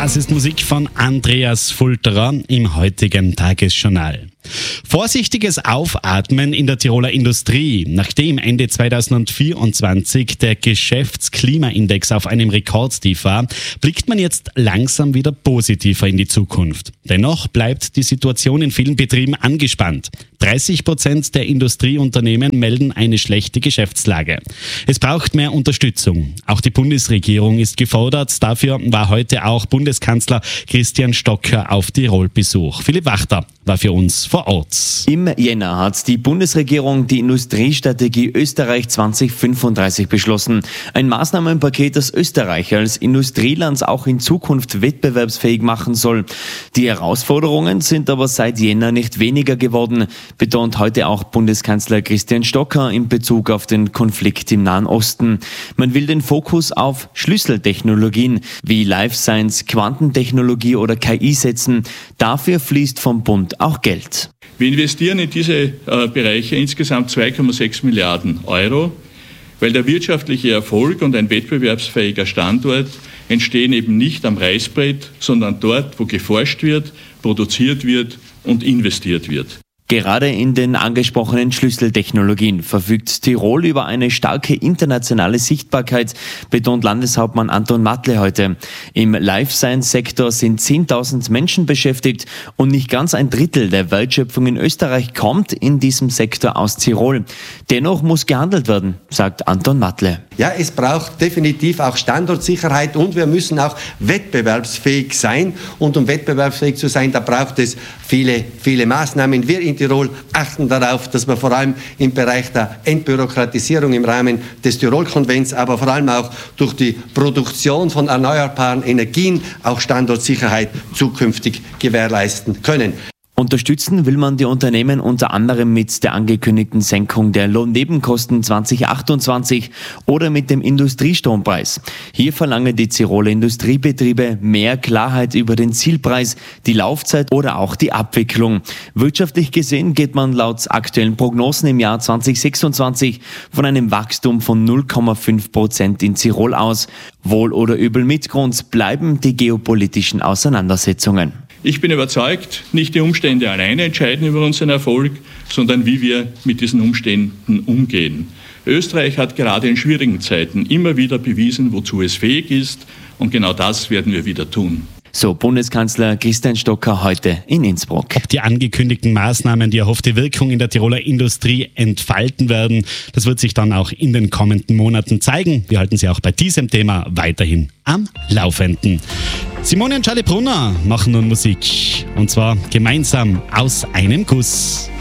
Das ist Musik von Andreas Fulterer im heutigen Tagesjournal. Vorsichtiges Aufatmen in der Tiroler Industrie. Nachdem Ende 2024 der Geschäftsklimaindex auf einem Rekordtief war, blickt man jetzt langsam wieder positiver in die Zukunft. Dennoch bleibt die Situation in vielen Betrieben angespannt. 30% der Industrieunternehmen melden eine schlechte Geschäftslage. Es braucht mehr Unterstützung. Auch die Bundesregierung ist gefordert. Dafür war heute auch Bundeskanzler Christian Stocker auf Tirol-Besuch. Philipp Wachter war für uns vor Ort. Im Jänner hat die Bundesregierung die Industriestrategie Österreich 2035 beschlossen. Ein Maßnahmenpaket, das Österreich als Industrieland auch in Zukunft wettbewerbsfähig machen soll. Die Herausforderungen sind aber seit Jänner nicht weniger geworden, betont heute auch Bundeskanzler Christian Stocker in Bezug auf den Konflikt im Nahen Osten. Man will den Fokus auf Schlüsseltechnologien wie Life Science, Quantentechnologie oder KI setzen. Dafür fließt vom Bund auch Geld. Wir investieren in diese Bereiche insgesamt 2,6 Milliarden Euro, weil der wirtschaftliche Erfolg und ein wettbewerbsfähiger Standort entstehen eben nicht am Reißbrett, sondern dort, wo geforscht wird, produziert wird und investiert wird. Gerade in den angesprochenen Schlüsseltechnologien verfügt Tirol über eine starke internationale Sichtbarkeit, betont Landeshauptmann Anton Matle heute. Im Life-Science-Sektor sind 10.000 Menschen beschäftigt und nicht ganz ein Drittel der Wertschöpfung in Österreich kommt in diesem Sektor aus Tirol. Dennoch muss gehandelt werden, sagt Anton Matle. Ja, es braucht definitiv auch Standortsicherheit und wir müssen auch wettbewerbsfähig sein. Und um wettbewerbsfähig zu sein, da braucht es viele Maßnahmen. Wir in Tirol achten darauf, dass wir vor allem im Bereich der Entbürokratisierung im Rahmen des Tirol-Konvents, aber vor allem auch durch die Produktion von erneuerbaren Energien auch Standortsicherheit zukünftig gewährleisten können. Unterstützen will man die Unternehmen unter anderem mit der angekündigten Senkung der Lohnnebenkosten 2028 oder mit dem Industriestrompreis. Hier verlangen die Tiroler Industriebetriebe mehr Klarheit über den Zielpreis, die Laufzeit oder auch die Abwicklung. Wirtschaftlich gesehen geht man laut aktuellen Prognosen im Jahr 2026 von einem Wachstum von 0,5% in Tirol aus. Wohl oder übel mit Grund bleiben die geopolitischen Auseinandersetzungen. Ich bin überzeugt, nicht die Umstände alleine entscheiden über unseren Erfolg, sondern wie wir mit diesen Umständen umgehen. Österreich hat gerade in schwierigen Zeiten immer wieder bewiesen, wozu es fähig ist, und genau das werden wir wieder tun. So Bundeskanzler Christian Stocker heute in Innsbruck. Ob die angekündigten Maßnahmen die erhoffte Wirkung in der Tiroler Industrie entfalten werden, das wird sich dann auch in den kommenden Monaten zeigen. Wir halten Sie auch bei diesem Thema weiterhin am Laufenden. Simone und Charlie Brunner machen nun Musik. Und zwar gemeinsam aus einem Guss.